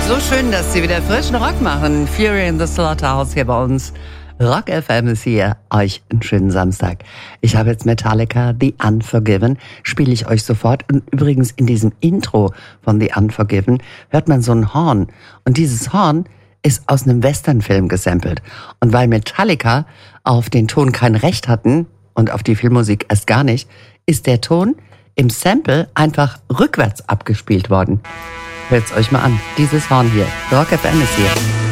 So schön, dass Sie wieder frischen Rock machen. Fury in the Slaughterhouse hier bei uns. Rock FM ist hier. Euch einen schönen Samstag. Ich habe jetzt Metallica, The Unforgiven, spiele ich euch sofort. Und übrigens in diesem Intro von The Unforgiven hört man so ein Horn. Und dieses Horn ist aus einem Westernfilm gesampelt. Und weil Metallica auf den Ton kein Recht hatten und auf die Filmmusik erst gar nicht, ist der Ton im Sample einfach rückwärts abgespielt worden. Hört's euch mal an. Dieses Horn hier. Rock FM ist hier.